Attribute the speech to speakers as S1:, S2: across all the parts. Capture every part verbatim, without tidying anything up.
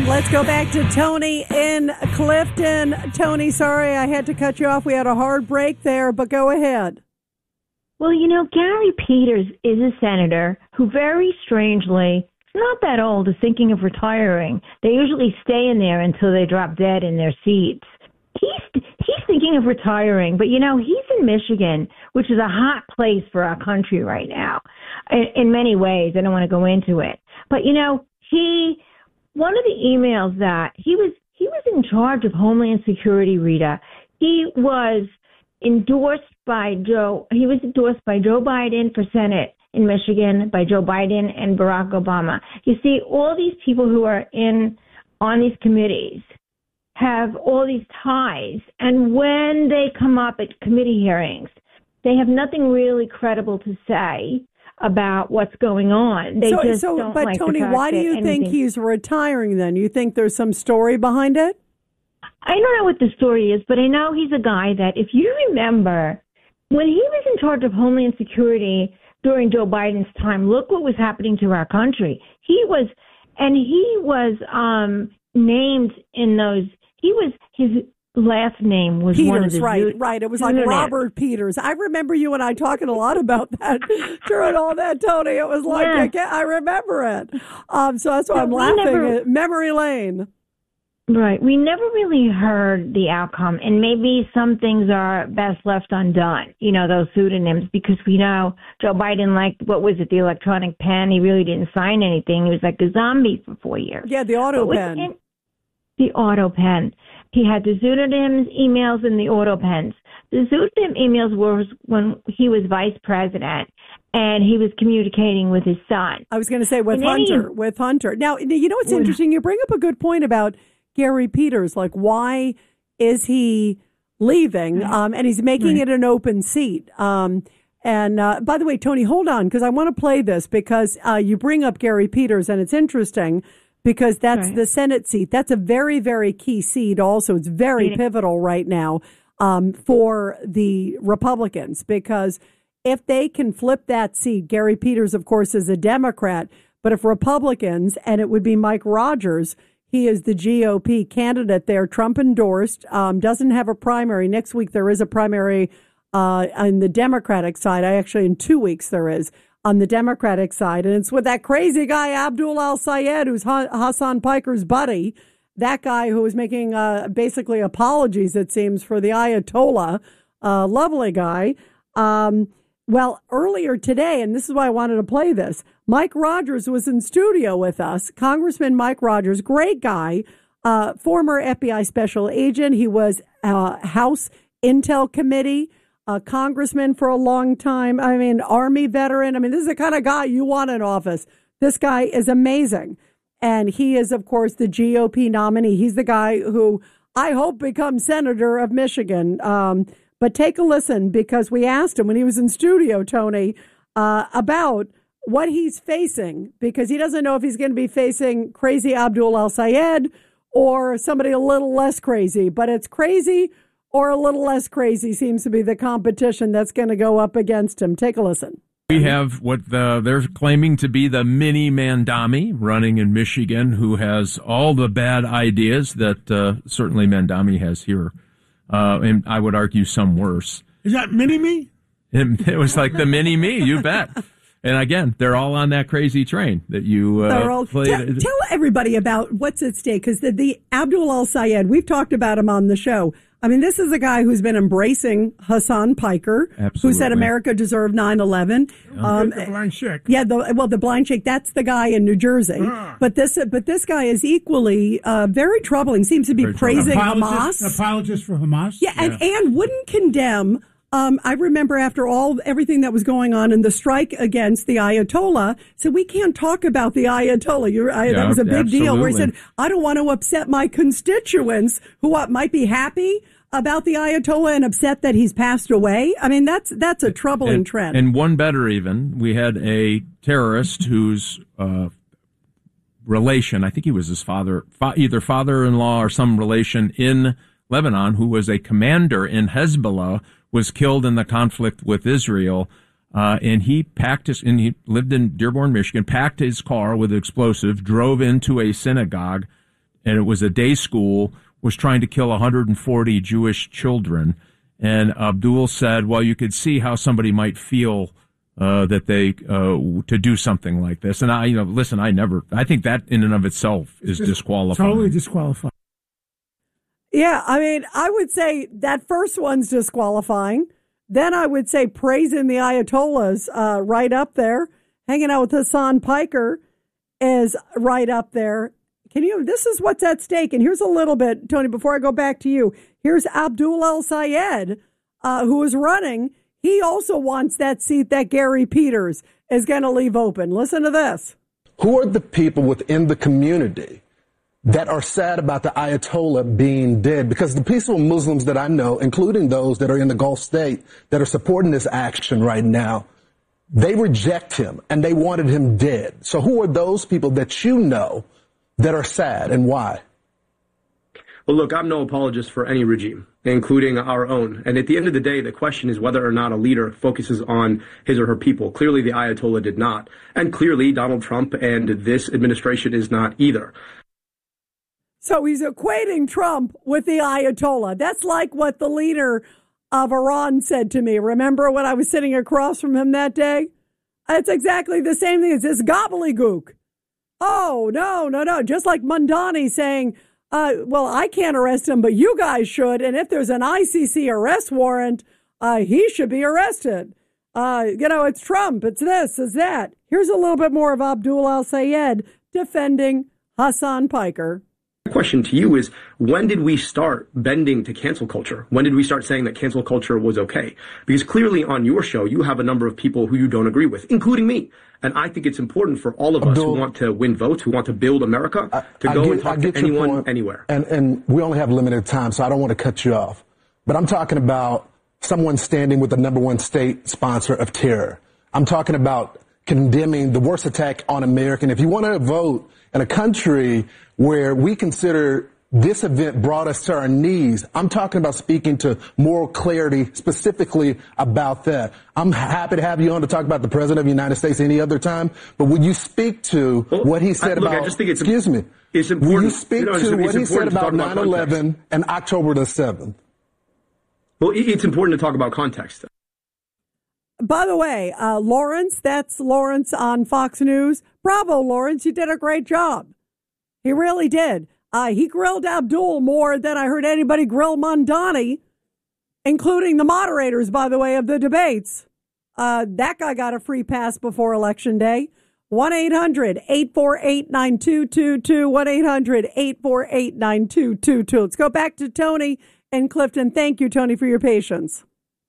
S1: Let's go back to Tony in Clifton. Tony, sorry I had to cut you off. We had a hard break there, but go ahead.
S2: Well, you know, Gary Peters is a senator who very strangely, not that old, is thinking of retiring. They usually stay in there until they drop dead in their seats. He's he's thinking of retiring, but, you know, he's in Michigan, which is a hot place for our country right now in, in many ways. I don't want to go into it. But, you know, he... One of the emails that he was he was in charge of Homeland Security, Rita. He was endorsed by Joe. He was endorsed by Joe Biden for Senate in Michigan, by Joe Biden and Barack Obama. You see, all these people who are in on these committees have all these ties, and when they come up at committee hearings, they have nothing really credible to say about what's going on. They
S1: so,
S2: just
S1: so,
S2: don't
S1: but
S2: like
S1: Tony,
S2: the fact
S1: why do you
S2: that
S1: think
S2: anything...
S1: he's retiring then? You think there's some story behind it?
S2: I don't know what the story is, but I know he's a guy that, if you remember, when he was in charge of Homeland Security during Joe Biden's time, look what was happening to our country. He was, and he was um, named in those, he was, his last name was
S1: Peters,
S2: one of the
S1: right,
S2: zoo-
S1: right. It was like Robert Peters. I remember you and I talking a lot about that during all that, Tony. It was like,
S2: yeah.
S1: I, can't, I remember it. Um, so that's why
S2: But
S1: I'm
S2: we
S1: laughing
S2: never,
S1: at memory lane.
S2: Right. We never really heard the outcome, and maybe some things are best left undone, you know, those pseudonyms, because we know Joe Biden liked, what was it, the electronic pen. He really didn't sign anything. He was like a zombie for four years.
S1: Yeah, the auto pen.
S2: In, the auto pen. He had the pseudonyms, emails, and the auto pens. The pseudonym emails were when he was vice president and he was communicating with his son.
S1: I was going to say with and Hunter, he, with Hunter. Now, you know what's interesting? You bring up a good point about Gary Peters. Like, why is he leaving? Um, and he's making right. it an open seat. Um, and uh, by the way, Tony, hold on, because I want to play this because uh, you bring up Gary Peters, and it's interesting. Because that's right. the Senate seat. That's a very, very key seat also. It's very yeah. pivotal right now um, for the Republicans. Because if they can flip that seat, Gary Peters, of course, is a Democrat. But if Republicans, and it would be Mike Rogers, he is the G O P candidate there, Trump endorsed, um, doesn't have a primary. Next week there is a primary uh, on the Democratic side. I actually, in two weeks there is. On the Democratic side, and it's with that crazy guy, Abdul al-Sayed, who's Hassan Piker's buddy, that guy who was making uh, basically apologies, it seems, for the Ayatollah, uh, lovely guy. Um, well, earlier today, and this is why I wanted to play this, Mike Rogers was in studio with us, Congressman Mike Rogers, great guy, uh, former F B I special agent. He was uh, House Intel Committee a congressman for a long time. I mean, Army veteran. I mean, this is the kind of guy you want in office. This guy is amazing. And he is, of course, the G O P nominee. He's the guy who I hope becomes senator of Michigan. Um, but take a listen, because we asked him when he was in studio, Tony, uh, about what he's facing, because he doesn't know if he's going to be facing crazy Abdul al-Sayed or somebody a little less crazy. But it's crazy or a little less crazy seems to be the competition that's going to go up against him. Take a listen.
S3: We have what the, they're claiming to be the mini Mandami running in Michigan, who has all the bad ideas that uh, certainly Mandami has here. Uh, and I would argue some worse.
S4: Is that mini me?
S3: It, it was like the mini me, you bet. And again, they're all on that crazy train that you uh,
S1: all,
S3: played.
S1: T- tell everybody about what's at stake, because the, the Abdul al-Sayed, we've talked about him on the show. I mean, this is a guy who's been embracing Hassan Piker,
S3: Absolutely.
S1: who said America deserved nine eleven.
S4: Um, the blind sheik.
S1: Yeah, the, well, the blind sheik, that's the guy in New Jersey. Ah. But this but this guy is equally uh, very troubling, seems to be very praising
S4: apologist,
S1: Hamas.
S4: Apologist for Hamas.
S1: Yeah, and, yeah. and wouldn't condemn. Um, I remember after all everything that was going on in the strike against the Ayatollah, so we can't talk about the Ayatollah. You're, I, yeah, that was a big absolutely. deal where he said, I don't want to upset my constituents who what, might be happy about the Ayatollah and upset that he's passed away. I mean, that's that's a troubling
S3: and,
S1: trend.
S3: And one better even, we had a terrorist whose uh, relation, I think he was his father, fa- either father-in-law or some relation in Lebanon, who was a commander in Hezbollah, was killed in the conflict with Israel, uh, and he packed his, and he lived in Dearborn, Michigan, packed his car with explosive, drove into a synagogue, and it was a day school, was trying to kill one hundred forty Jewish children. And Abdul said, well, you could see how somebody might feel uh, that they uh, to do something like this. And I, you know, listen, I never, I think that in and of itself is disqualifying.
S4: Totally disqualified.
S1: Yeah, I mean, I would say that first one's disqualifying. Then I would say praising the Ayatollahs uh, right up there. Hanging out with Hassan Piker is right up there. Can you, this is what's at stake. And here's a little bit, Tony, before I go back to you. Here's Abdul El-Sayed, uh, who is running. He also wants that seat that Gary Peters is going to leave open. Listen to this.
S5: Who are the people within the community that are sad about the Ayatollah being dead? Because the peaceful Muslims that I know, including those that are in the Gulf state that are supporting this action right now, they reject him and they wanted him dead. So who are those people that you know that are sad, and why?
S6: Well, look, I'm no apologist for any regime, including our own. And at the end of the day, the question is whether or not a leader focuses on his or her people. Clearly, the Ayatollah did not. And clearly, Donald Trump and this administration is not either.
S1: So he's equating Trump with the Ayatollah. That's like what the leader of Iran said to me. Remember when I was sitting across from him that day? It's exactly the same thing as this gobbledygook. Oh, no, no, no. Just like Mondani saying, uh, well, I can't arrest him, but you guys should. And if there's an I C C arrest warrant, uh, he should be arrested. Uh, you know, it's Trump. It's this, it's that. Here's a little bit more of Abdul El-Sayed defending Hassan Piker.
S6: The question to you is, when did we start bending to cancel culture? When did we start saying that cancel culture was okay? Because clearly on your show, you have a number of people who you don't agree with, including me. And I think it's important for all of us
S5: Abdul,
S6: who want to win votes, who want to build America, to
S5: I,
S6: go
S5: I get,
S6: and talk to anyone, anywhere.
S5: And, and we only have limited time, so I don't want to cut you off. But I'm talking about someone standing with the number one state sponsor of terror. I'm talking about condemning the worst attack on America. And if you want to vote in a country where we consider this event brought us to our knees, I'm talking about speaking to moral clarity specifically about that. I'm happy to have you on to talk about the President of the United States any other time, but would you speak to well, what he said
S6: I, look,
S5: about,
S6: I just think it's,
S5: excuse me,
S6: it's important.
S5: Will you speak you know, to what he said about nine eleven and October the seventh?
S6: Well, it's important to talk about context.
S1: By the way, uh, Lawrence, that's Lawrence on Fox News. Bravo, Lawrence. You did a great job. He really did. Uh, he grilled Abdul more than I heard anybody grill Mondani, including the moderators, by the way, of the debates. Uh, that guy got a free pass before Election Day. one eight hundred eight four eight nine two two two, one eight hundred eight four eight nine two two two. Let's go back to Tony and Clifton. Thank you, Tony, for your patience.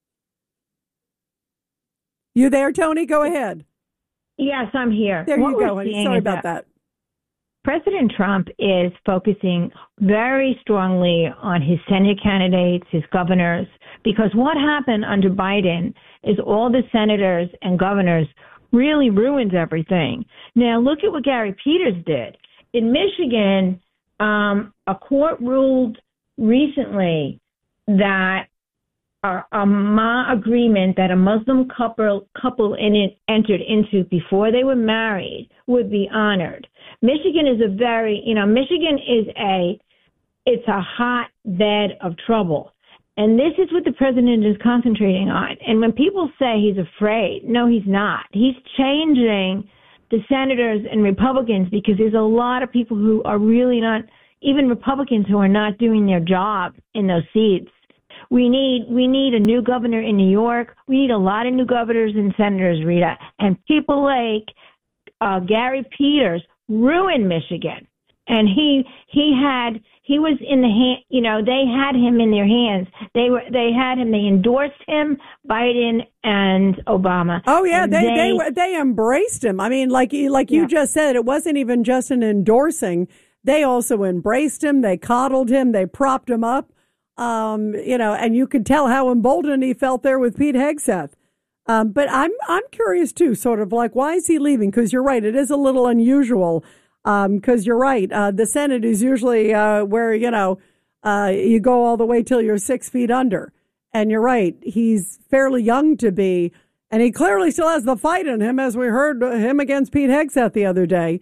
S1: You there, Tony? Go ahead.
S2: Yes, I'm here.
S1: There
S2: what
S1: you go. Sorry about that.
S2: President Trump is focusing very strongly on his Senate candidates, his governors, because what happened under Biden is all the senators and governors really ruined everything. Now, look at what Gary Peters did. In Michigan, um, a court ruled recently that a, a Ma agreement that a Muslim couple couple in it entered into before they were married would be honored. Michigan is a very, you know, Michigan is a, it's a hotbed of trouble. And this is what the president is concentrating on. And when people say he's afraid, no, he's not. He's changing the senators and Republicans because there's a lot of people who are really not, even Republicans who are not doing their job in those seats. We need we need a new governor in New York. We need a lot of new governors and senators, Rita. And people like uh, Gary Peters ruined Michigan. And he he had he was in the hand. You know, they had him in their hands. They were they had him. They endorsed him, Biden and Obama.
S1: Oh yeah, they they they, they embraced him. I mean, like like you yeah. just said, it wasn't even just an endorsing. They also embraced him. They coddled him. They propped him up. Um, you know, and you could tell how emboldened he felt there with Pete Hegseth. Um, but I'm I'm curious too, sort of like, why is he leaving? Because you're right, it is a little unusual. Um, because you're right, uh, the Senate is usually uh, where you know uh, you go all the way till you're six feet under. And you're right, he's fairly young to be, and he clearly still has the fight in him, as we heard him against Pete Hegseth the other day.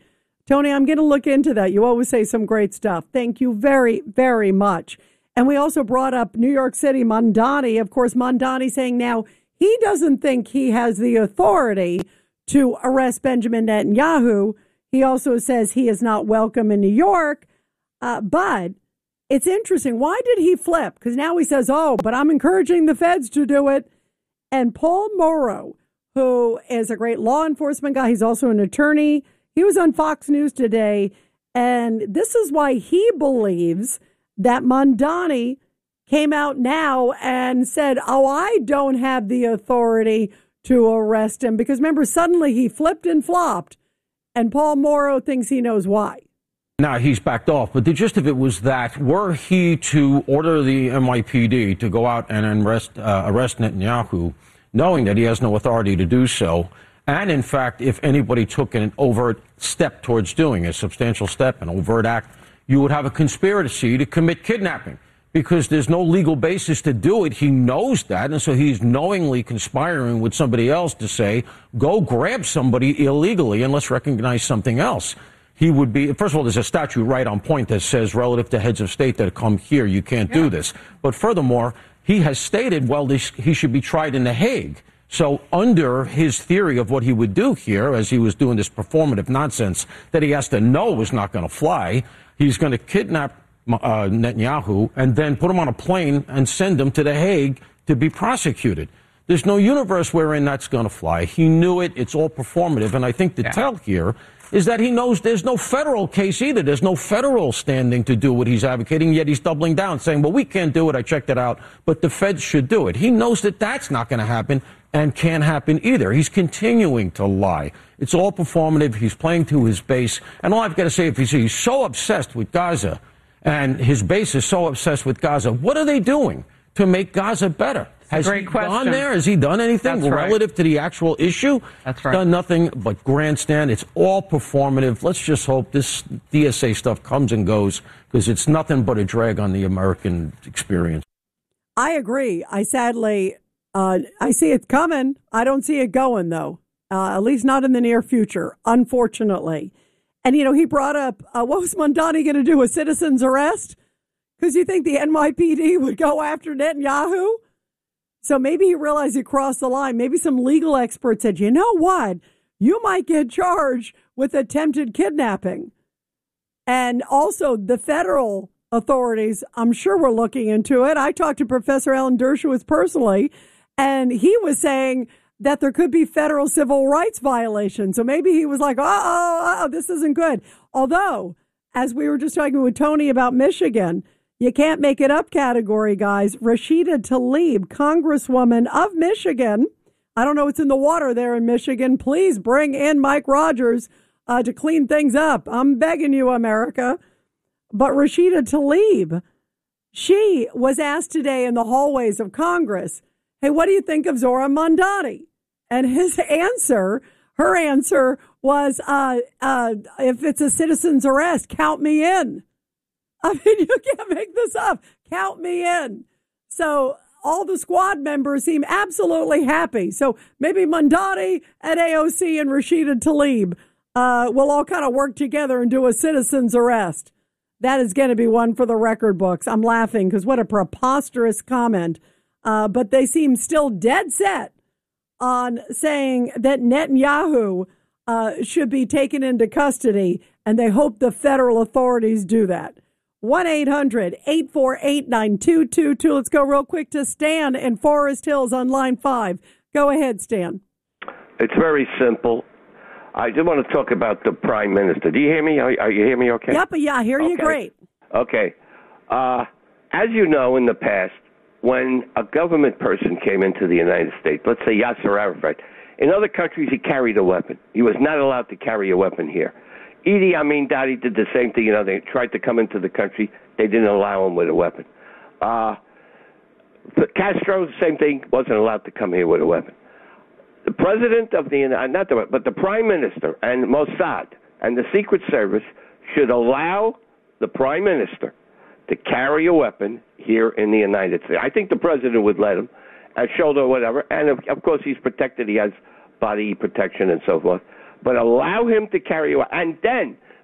S1: Tony, I'm going to look into that. You always say some great stuff. Thank you very, very much. And we also brought up New York City, Mamdani. Of course, Mamdani saying now he doesn't think he has the authority to arrest Benjamin Netanyahu. He also says he is not welcome in New York. Uh, but it's interesting. Why did he flip? Because now he says, oh, but I'm encouraging the feds to do it. And Paul Mauro, who is a great law enforcement guy, he's also an attorney. He was on Fox News today. And this is why he believes that Mamdani came out now and said, oh, I don't have the authority to arrest him. Because remember, suddenly he flipped and flopped. And Paul Mauro thinks he knows why.
S7: Now he's backed off, but the gist of it was that were he to order the N Y P D to go out and arrest, uh, arrest Netanyahu, knowing that he has no authority to do so, and in fact, if anybody took an overt step towards doing a substantial step, an overt act, you would have a conspiracy to commit kidnapping because there's no legal basis to do it. He knows that, and so he's knowingly conspiring with somebody else to say, go grab somebody illegally and let's recognize something else. He would be, first of all, there's a statute right on point that says relative to heads of state that come here, you can't yeah. do this. But furthermore, he has stated, well, this, he should be tried in The Hague. So under his theory of what he would do here, as he was doing this performative nonsense that he has to know is not going to fly, he's going to kidnap uh, Netanyahu and then put him on a plane and send him to The Hague to be prosecuted. There's no universe wherein that's going to fly. He knew it. It's all performative. And I think the yeah. tell here is that he knows there's no federal case either. There's no federal standing to do what he's advocating, yet he's doubling down, saying, well, we can't do it. I checked it out, but the feds should do it. He knows that that's not going to happen and can't happen either. He's continuing to lie. It's all performative. He's playing to his base. And all I've got to say, if he's, he's so obsessed with Gaza and his base is so obsessed with Gaza, what are they doing to make Gaza better? Has
S8: Great
S7: he
S8: question.
S7: gone there? Has he done anything
S8: That's
S7: relative
S8: right.
S7: to the actual issue?
S8: That's right.
S7: Done nothing but grandstand. It's all performative. Let's just hope this D S A stuff comes and goes because it's nothing but a drag on the American experience.
S1: I agree. I sadly, uh, I see it coming. I don't see it going, though, uh, at least not in the near future, unfortunately. And, you know, he brought up, uh, what was Mamdani going to do, a citizen's arrest? Because you think the N Y P D would go after Netanyahu? So maybe he realized he crossed the line. Maybe some legal experts said, you know what? You might get charged with attempted kidnapping. And also the federal authorities, I'm sure were looking into it. I talked to Professor Alan Dershowitz personally, and he was saying that there could be federal civil rights violations. So maybe he was like, uh-oh, uh-oh, this isn't good. Although, as we were just talking with Tony about Michigan, you can't make it up category, guys. Rashida Tlaib, Congresswoman of Michigan. I don't know what's in the water there in Michigan. Please bring in Mike Rogers uh, to clean things up. I'm begging you, America. But Rashida Tlaib, she was asked today in the hallways of Congress, hey, what do you think of Zohran Mamdani? And his answer, her answer was, uh, uh, if it's a citizen's arrest, count me in. I mean, you can't make this up. Count me in. So all the squad members seem absolutely happy. So maybe Mamdani and A O C and Rashida Tlaib uh, will all kind of work together and do a citizen's arrest. That is going to be one for the record books. I'm laughing because what a preposterous comment. Uh, but they seem still dead set on saying that Netanyahu uh, should be taken into custody, and they hope the federal authorities do that. one eight hundred eight four eight nine two two two. Let's go real quick to Stan in Forest Hills on line five. Go ahead, Stan.
S9: It's very simple. I do want to talk about the prime minister. Do you hear me? Are, are you hear me okay?
S1: Yep, yeah, I hear you
S9: okay.
S1: great.
S9: Okay. Uh, as you know, in the past, when a government person came into the United States, let's say Yasser Arafat, in other countries he carried a weapon. He was not allowed to carry a weapon here. Idi Amin Dada did the same thing. You know, they tried to come into the country. They didn't allow him with a weapon. Uh, Castro, the same thing, wasn't allowed to come here with a weapon. The president of the, not the, but the prime minister and Mossad and the Secret Service should allow the prime minister to carry a weapon here in the United States. I think the president would let him, a shoulder or whatever. And of, of course, he's protected. He has body protection and so forth. But allow him to carry a weapon. And then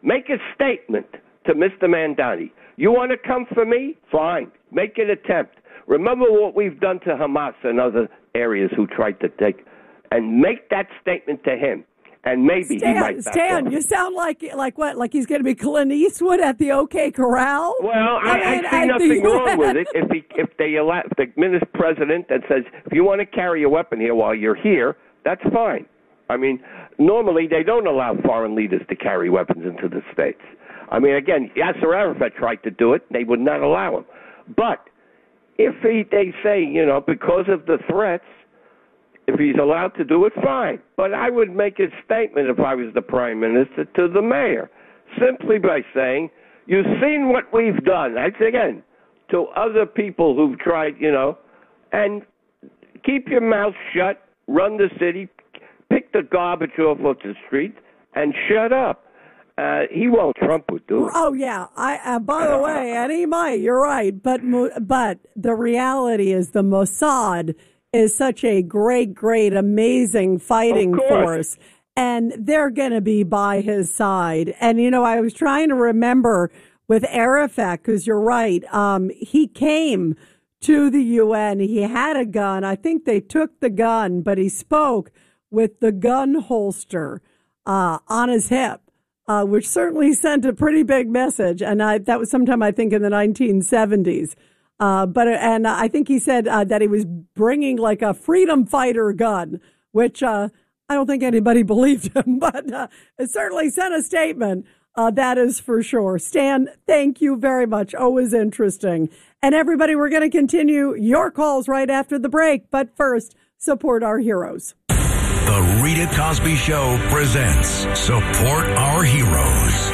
S9: Make a statement to Mister Mandani. You want to come for me? Fine. Make an attempt. Remember what we've done to Hamas and other areas who tried to take, and make that statement to him. And maybe
S1: Stan,
S9: he might back
S1: Stan,
S9: off.
S1: you sound like like what? Like he's going to be Clint Eastwood at the OK Corral?
S9: Well, I,
S1: I,
S9: I
S1: mean,
S9: see
S1: at
S9: nothing
S1: the
S9: wrong with it. If he, if they allow, if the minister president that says if you want to carry a weapon here while you're here, that's fine. I mean, normally they don't allow foreign leaders to carry weapons into the states. I mean, again, Yasser Arafat tried to do it; they would not allow him. But if he, they say, you know, because of the threats. If he's allowed to do it, fine. But I would make a statement if I was the prime minister to the mayor, simply by saying, you've seen what we've done. I say again, to other people who've tried, you know, and keep your mouth shut, run the city, pick the garbage off of the street, and shut up. Uh, he won't. Trump would do it.
S1: Oh yeah. I uh, by the way, and he might. You're right. But but the reality is the Mossad is such a great, great, amazing fighting force, and they're going to be by his side. And you know, I was trying to remember with Arafat, because you're right. Um, he came to the U N. He had a gun. I think they took the gun, but he spoke with the gun holster uh, on his hip. Uh, which certainly sent a pretty big message. And I, that was sometime, I think, in the nineteen seventies. Uh, but and I think he said uh, that he was bringing like a freedom fighter gun, which uh, I don't think anybody believed him. But uh, it certainly sent a statement. Uh, that is for sure. Stan, thank you very much. Always interesting. And everybody, we're going to continue your calls right after the break. But first, support our heroes.
S8: The Rita Cosby Show presents Support Our Heroes.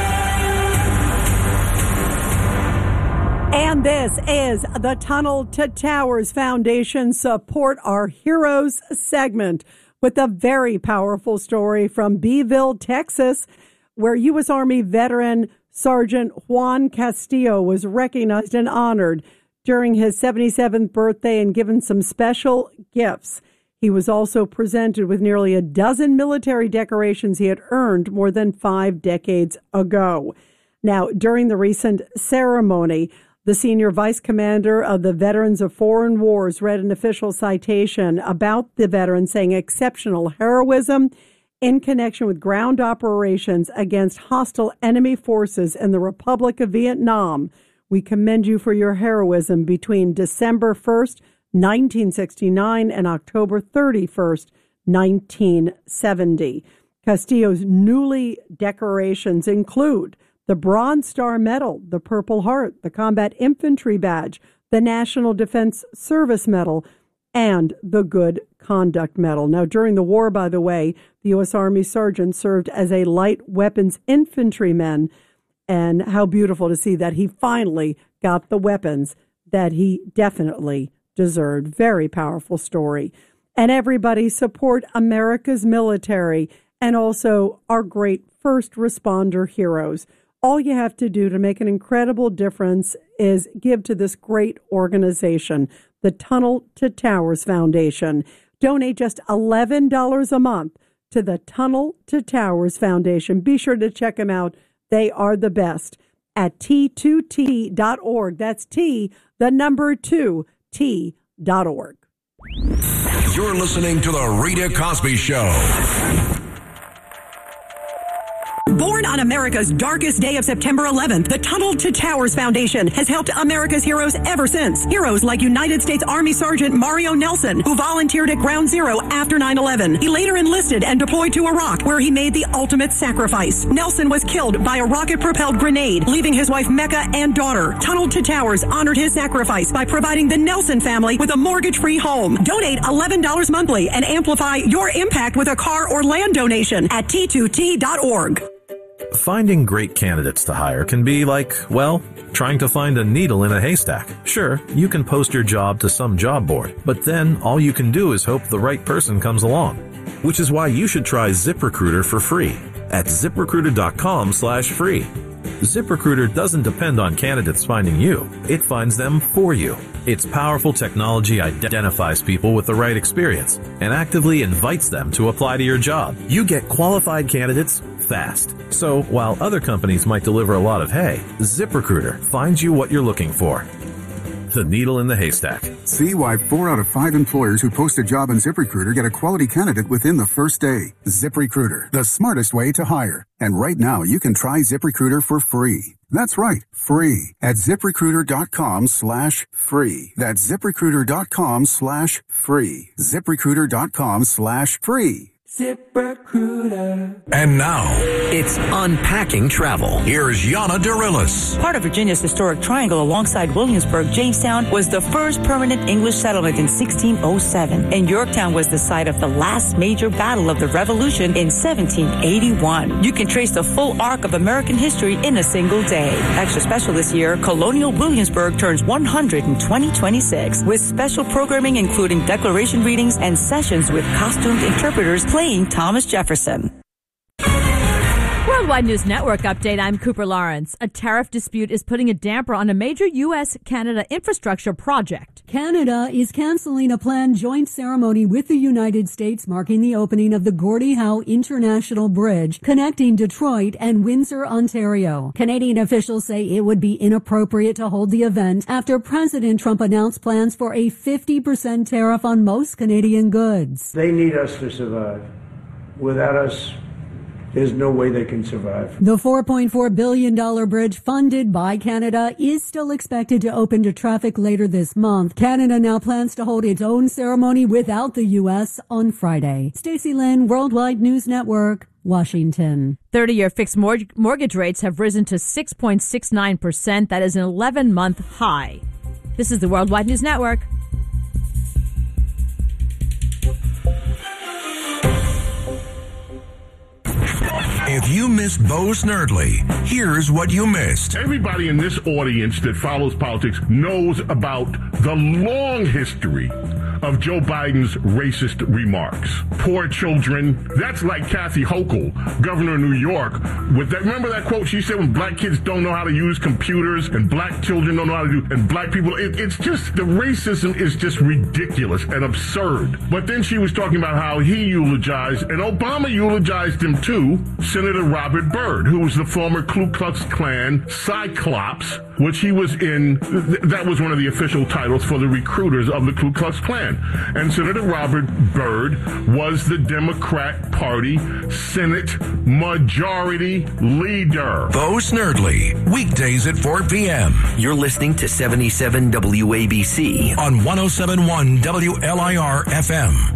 S1: And this is the Tunnel to Towers Foundation Support Our Heroes segment with a very powerful story from Beeville, Texas, where U S. Army veteran Sergeant Juan Castillo was recognized and honored during his seventy-seventh birthday and given some special gifts. He was also presented with nearly a dozen military decorations he had earned more than five decades ago. Now, during the recent ceremony, the senior vice commander of the Veterans of Foreign Wars read an official citation about the veteran saying exceptional heroism in connection with ground operations against hostile enemy forces in the Republic of Vietnam. We commend you for your heroism between December first, nineteen sixty-nine and October thirty-first, nineteen seventy. Castillo's newly decorations include the Bronze Star Medal, the Purple Heart, the Combat Infantry Badge, the National Defense Service Medal, and the Good Conduct Medal. Now, during the war, by the way, the U S. Army sergeant served as a light weapons infantryman, and how beautiful to see that he finally got the weapons that he definitely deserved. Very powerful story. And everybody support America's military and also our great first responder heroes. All you have to do to make an incredible difference is give to this great organization, the Tunnel to Towers Foundation. Donate just eleven dollars a month to the Tunnel to Towers Foundation. Be sure to check them out. They are the best at T two T dot org. That's T, the number two, T dot org.
S8: You're listening to The Rita Cosby Show.
S10: Born on America's darkest day of September eleventh, the Tunnel to Towers Foundation has helped America's heroes ever since. Heroes like United States Army Sergeant Mario Nelson, who volunteered at Ground Zero after nine eleven. He later enlisted and deployed to Iraq, where he made the ultimate sacrifice. Nelson was killed by a rocket-propelled grenade, leaving his wife Mecca and daughter. Tunnel to Towers honored his sacrifice by providing the Nelson family with a mortgage-free home. Donate eleven dollars monthly and amplify your impact with a car or land donation at T two T dot org.
S11: Finding great candidates to hire can be like, well, trying to find a needle in a haystack. Sure, you can post your job to some job board, but then all you can do is hope the right person comes along. Which is why you should try ZipRecruiter for free at ZipRecruiter.com slash free. ZipRecruiter doesn't depend on candidates finding you. It finds them for you. Its powerful technology identifies people with the right experience and actively invites them to apply to your job. You get qualified candidates fast. So while other companies might deliver a lot of hay, ZipRecruiter finds you what you're looking for. The needle in the haystack.
S12: See why four out of five employers who post a job on ZipRecruiter get a quality candidate within the first day. ZipRecruiter, the smartest way to hire. And right now, you can try ZipRecruiter for free. That's right, free at ZipRecruiter.com slash free. That's ZipRecruiter.com slash free. ZipRecruiter.com slash free.
S8: ZipRecruiter. And now, it's Unpacking Travel. Here's Yana Dorillis.
S13: Part of Virginia's historic triangle alongside Williamsburg, Jamestown was the first permanent English settlement in sixteen oh seven, and Yorktown was the site of the last major battle of the Revolution in seventeen eighty-one. You can trace the full arc of American history in a single day. Extra special this year, Colonial Williamsburg turns one hundred in twenty twenty-six, with special programming including declaration readings and sessions with costumed interpreters playing Thomas Jefferson.
S14: Worldwide News Network update. I'm Cooper Lawrence. A tariff dispute is putting a damper on a major U S Canada infrastructure project.
S15: Canada is canceling a planned joint ceremony with the United States marking the opening of the Gordie Howe International Bridge connecting Detroit and Windsor, Ontario. Canadian officials say it would be inappropriate to hold the event after President Trump announced plans for a fifty percent tariff on most Canadian goods.
S16: They need us to survive. Without us, there's no way they can survive.
S15: The four point four billion dollars bridge funded by Canada is still expected to open to traffic later this month. Canada now plans to hold its own ceremony without the U S on Friday. Stacey Lynn, Worldwide News Network, Washington.
S14: thirty-year fixed mortgage, mortgage rates have risen to six point six nine percent. That is an eleven-month high. This is the Worldwide News Network.
S8: If you missed Bo Snerdley, here's what you missed.
S17: Everybody in this audience that follows politics knows about the long history of Joe Biden's racist remarks. Poor children. That's like Kathy Hochul, governor of New York. With that, remember that quote she said when black kids don't know how to use computers and black children don't know how to do, and black people, it, it's just, the racism is just ridiculous and absurd. But then she was talking about how he eulogized, and Obama eulogized him too, Senator Robert Byrd, who was the former Ku Klux Klan Cyclops, which he was in, th- that was one of the official titles for the recruiters of the Ku Klux Klan. And Senator Robert Byrd was the Democrat Party Senate Majority Leader.
S8: Bo Snerdley, weekdays at four p.m. You're listening to seventy-seven W A B C on one oh seven point one W L I R F M.